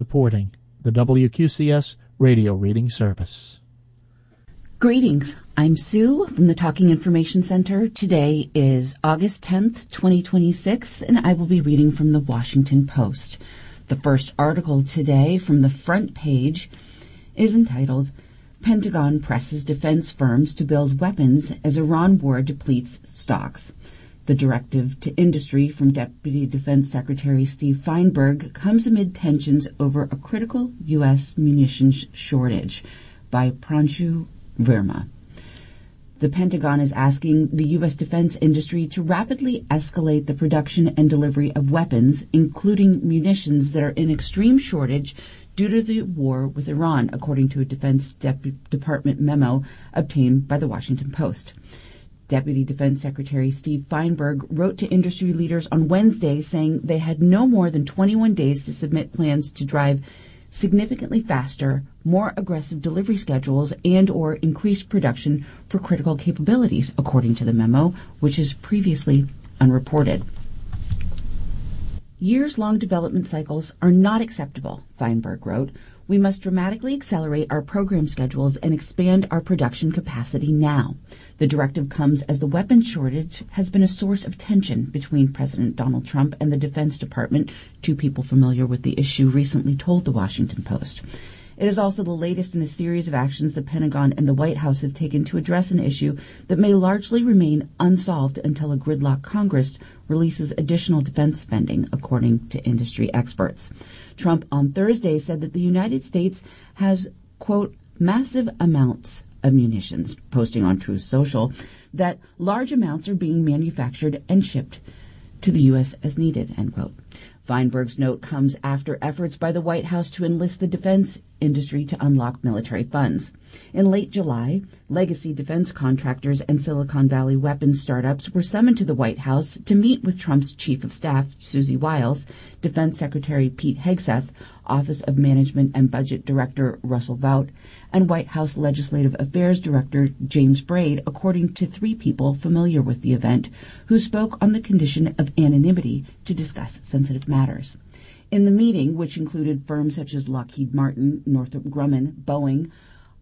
supporting the WQCS Radio Reading Service. Greetings. I'm Sue from the Talking Information Center. Today is August 10th, 2026, and I will be reading from the Washington Post. The first article today from the front page is entitled, Pentagon Presses Defense Firms to Build Weapons as Iran War Depletes Stocks. The directive to industry from Deputy Defense Secretary Steve Feinberg comes amid tensions over a critical U.S. munitions shortage by Pranshu Verma. The Pentagon is asking the U.S. defense industry to rapidly escalate the production and delivery of weapons, including munitions that are in extreme shortage due to the war with Iran, according to a Defense Department memo obtained by the Washington Post. Deputy Defense Secretary Steve Feinberg wrote to industry leaders on Wednesday saying they had no more than 21 days to submit plans to drive significantly faster, more aggressive delivery schedules and or increased production for critical capabilities, according to the memo, which is previously unreported. Years-long development cycles are not acceptable, Feinberg wrote. We must dramatically accelerate our program schedules and expand our production capacity now. The directive comes as the weapons shortage has been a source of tension between President Donald Trump and the Defense Department. Two people familiar with the issue recently told the Washington Post. It is also the latest in a series of actions the Pentagon and the White House have taken to address an issue that may largely remain unsolved until a gridlock Congress releases additional defense spending, according to industry experts. Trump on Thursday said that the United States has, quote, massive amounts of munitions, posting on Truth Social that large amounts are being manufactured and shipped to the U.S. as needed, end quote. Feinberg's note comes after efforts by the White House to enlist the defense industry to unlock military funds. In late July, legacy defense contractors and Silicon Valley weapons startups were summoned to the White House to meet with Trump's chief of staff, Susie Wiles, Defense Secretary Pete Hegseth, Office of Management and Budget Director Russell Vought, and White House Legislative Affairs Director James Braid, according to three people familiar with the event, who spoke on the condition of anonymity to discuss sensitive matters. In the meeting, which included firms such as Lockheed Martin, Northrop Grumman, Boeing,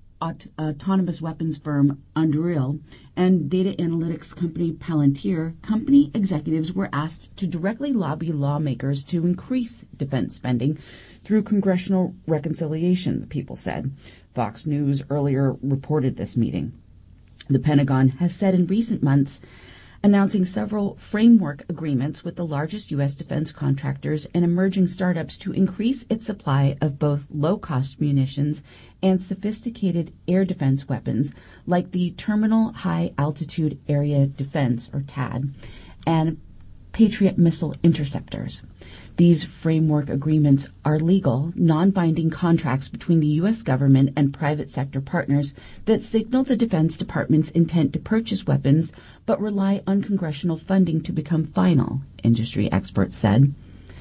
autonomous weapons firm Anduril, and data analytics company Palantir, company executives were asked to directly lobby lawmakers to increase defense spending through congressional reconciliation, the people said. Fox News earlier reported this meeting. The Pentagon has said in recent months announcing several framework agreements with the largest U.S. defense contractors and emerging startups to increase its supply of both low-cost munitions and sophisticated air defense weapons like the Terminal High Altitude Area Defense, or THAAD, and Patriot missile interceptors. These framework agreements are legal, non-binding contracts between the U.S. government and private sector partners that signal the Defense Department's intent to purchase weapons, but rely on congressional funding to become final, industry experts said.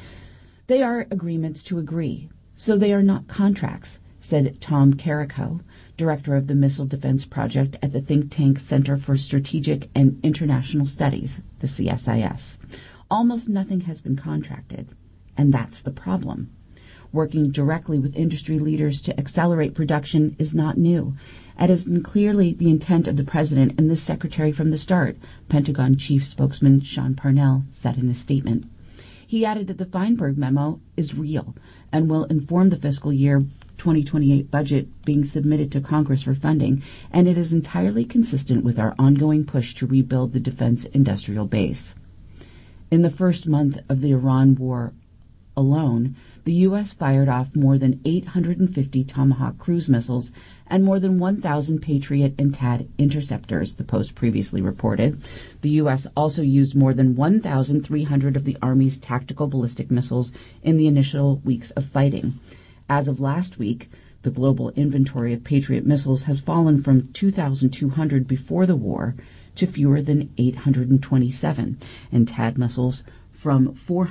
They are agreements to agree, so they are not contracts, said Tom Carrico, director of the Missile Defense Project at the think tank Center for Strategic and International Studies, the CSIS. Almost nothing has been contracted, and that's the problem. Working directly with industry leaders to accelerate production is not new. It has been clearly the intent of the president and this secretary from the start, Pentagon Chief Spokesman Sean Parnell said in a statement. He added that the Feinberg memo is real and will inform the fiscal year 2028 budget being submitted to Congress for funding, and it is entirely consistent with our ongoing push to rebuild the defense industrial base. In the first month of the Iran war alone, the U.S. fired off more than 850 Tomahawk cruise missiles and more than 1,000 Patriot and THAAD interceptors, the Post previously reported. The U.S. also used more than 1,300 of the Army's tactical ballistic missiles in the initial weeks of fighting. As of last week, the global inventory of Patriot missiles has fallen from 2,200 before the war to fewer than 827, and THAAD missiles from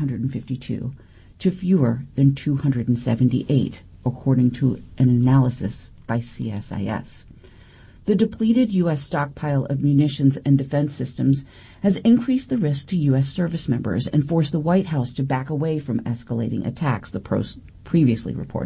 452 to fewer than 278, according to an analysis by CSIS. The depleted U.S. stockpile of munitions and defense systems has increased the risk to U.S. service members and forced the White House to back away from escalating attacks, the Post previously reported.